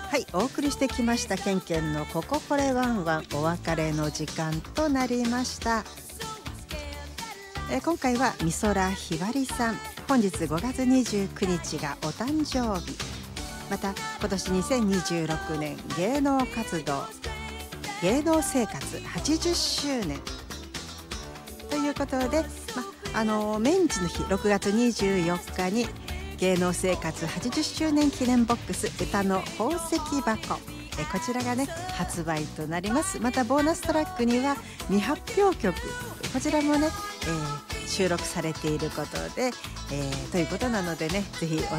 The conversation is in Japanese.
はい、お送りしてきましたケンケンのこここれワンワン、お別れの時間となりました。今回は美空ひばりさん、本日5月29日がお誕生日。また今年2026年芸能活動芸能生活80周年ということで、メンチの日6月24日に芸能生活80周年記念ボックス歌の宝石箱、こちらがね発売となります。またボーナストラックには未発表曲、こちらもね、収録されていることで、ということなのでね、ぜひお